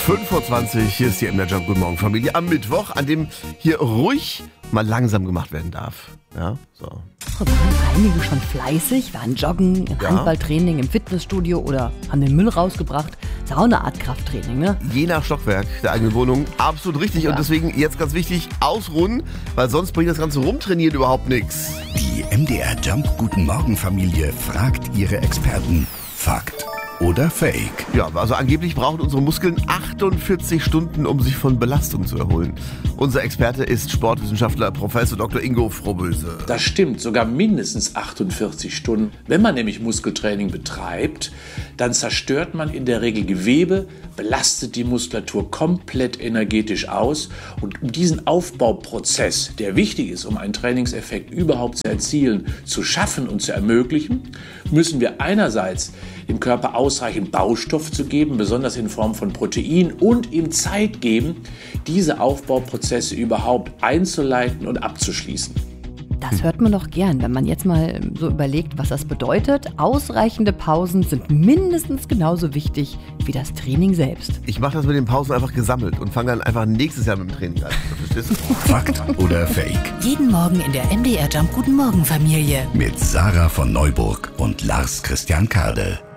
5:20 Uhr, hier ist die MDR Jump. Guten Morgen, Familie. Am Mittwoch, an dem hier ruhig mal langsam gemacht werden darf. Ja, so. Waren einige schon fleißig, waren joggen, im Handballtraining, im Fitnessstudio oder haben den Müll rausgebracht. Ist auch eine Art Krafttraining, ne? Je nach Stockwerk der eigenen Wohnung, absolut richtig. Ja. Und deswegen jetzt ganz wichtig, ausruhen, weil sonst bringt das ganze Rumtrainieren überhaupt nichts. Die MDR Jump Guten Morgen Familie fragt ihre Experten. Fakt oder Fake? Ja, also angeblich brauchen unsere Muskeln 48 Stunden, um sich von Belastung zu erholen. Unser Experte ist Sportwissenschaftler Professor Dr. Ingo Frohböse. Das stimmt, sogar mindestens 48 Stunden. Wenn man nämlich Muskeltraining betreibt, dann zerstört man in der Regel Gewebe, belastet die Muskulatur komplett energetisch aus. Und um diesen Aufbauprozess, der wichtig ist, um einen Trainingseffekt überhaupt zu erzielen, zu schaffen und zu ermöglichen, müssen wir einerseits dem Körper ausreichend Baustoff zu geben, besonders in Form von Protein, und ihm Zeit geben, diese Aufbauprozesse überhaupt einzuleiten und abzuschließen. Das hört man doch gern, wenn man jetzt mal so überlegt, was das bedeutet. Ausreichende Pausen sind mindestens genauso wichtig wie das Training selbst. Ich mache das mit den Pausen einfach gesammelt und fange dann einfach nächstes Jahr mit dem Training an. Verstehst du? Fakt oder Fake? Jeden Morgen in der MDR Jump Guten Morgen Familie. Mit Sarah von Neuburg und Lars Christian Kade.